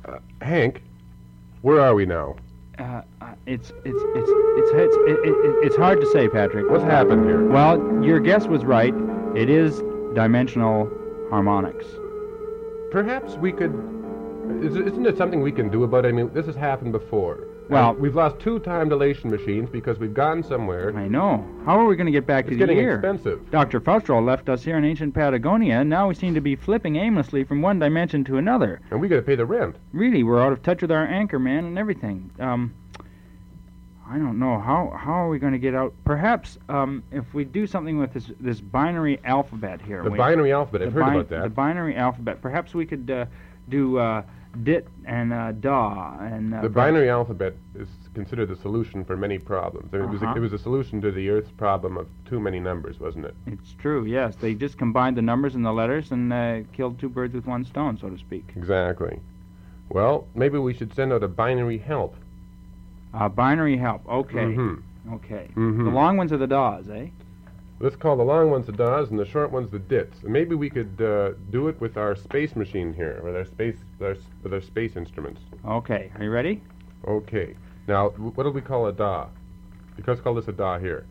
Hank, where are we now? It's hard to say, Patrick. What's happened here? Well, your guess was right. It is dimensional harmonics. Perhaps we could... Isn't it something we can do about it? I mean, this has happened before. Well, we've lost 2 time dilation machines because we've gone somewhere. I know. How are we going to get back to the It's getting year? expensive. Dr. Faustrol left us here in ancient Patagonia, and now we seem to be flipping aimlessly from one dimension to another. And we got to pay the rent. Really, we're out of touch with our anchor man and everything. I don't know. How are we going to get out? Perhaps if we do something with this binary alphabet here. The binary alphabet. I've heard about that. The binary alphabet. Perhaps we could do dit and da. And the binary alphabet is considered the solution for many problems. I mean, it was a solution to the Earth's problem of too many numbers, wasn't it? It's true, yes. They just combined the numbers and the letters and killed 2 birds with 1 stone, so to speak. Exactly. Well, maybe we should send out a binary help. Binary help. Okay. Mm-hmm. Okay. Mm-hmm. The long ones are the da's, eh? Let's call the long ones the da's and the short ones the dits. And maybe we could do it with our space machine here, with our space instruments. Okay. Are you ready? Okay. Now, what do we call a da? Let's call this a da here.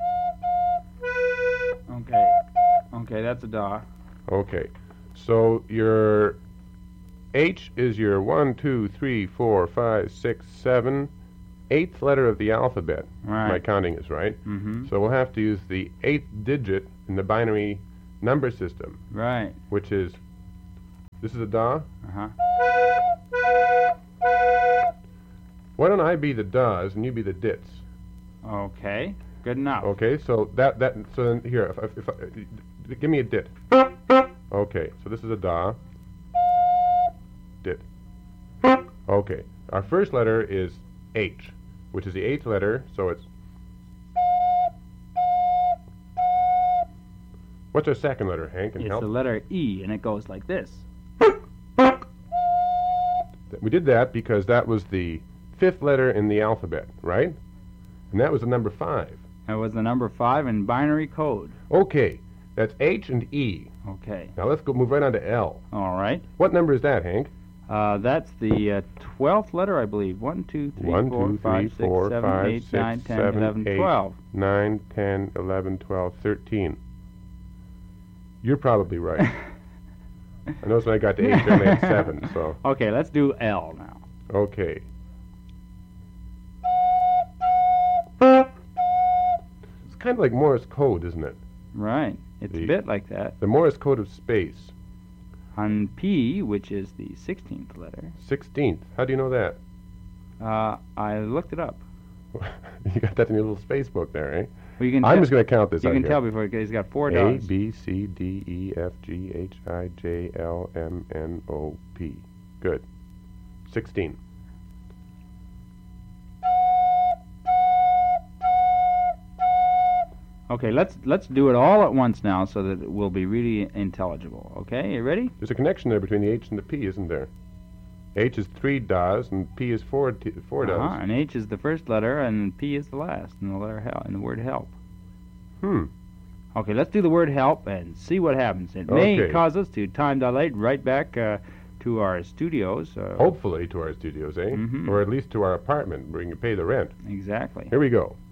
Okay. Okay, that's a da. Okay. So your H is your 1, 2, 3, 4, 5, 6, 7, 8th letter of the alphabet. Right. My counting is right. Mm-hmm. So we'll have to use the 8th digit in the binary number system, Right. which is, this is a da. Uh-huh. Why don't I be the da's and you be the dits? Okay. Good enough. Okay, so so then here, give me a dit. Okay, so this is a da. Dit. Okay, our first letter is H, which is the 8th letter, so it's... What's our second letter, Hank? Can you It's help? the letter E, and it goes like this. We did that because that was the 5th letter in the alphabet, right? And that was the number 5. That was the number 5 in binary code. Okay, that's H and E. Okay. Now let's move right on to L. All right. What number is that, Hank? That's the 12th letter, I believe. 1, 2, 3, 1, 4, 2, 3, 5, 6, 4, 7, 5, 8, 6, 9, 10, 7, 11, 8, 12. 9, 10, 11, 12, 13. You're probably right. I noticed when I got to H, I only had 7, so... Okay, let's do L now. Okay. It's kind of like Morse code, isn't it? Right. It's a bit like that. The Morse code of space. On P, which is the 16th letter, 16th. How do you know that? I looked it up. You got that in your little space book there, eh? Well, you can I'm just going to count this You out can here. tell before he's got 4 A, dots. B, C, D, E, F, G, H, I, J, L, M, N, O, P. Good. 16. Okay, let's do it all at once now so that it will be really intelligible. Okay, you ready? There's a connection there between the H and the P, isn't there? H is 3 da's and P is 4 da's. And H is the first letter and P is the last in the letter help, in the word help. Okay, let's do the word help and see what happens. It may cause us to time dilate right back to our studios. Hopefully to our studios, eh? Mm-hmm. Or at least to our apartment where you can pay the rent. Exactly. Here we go.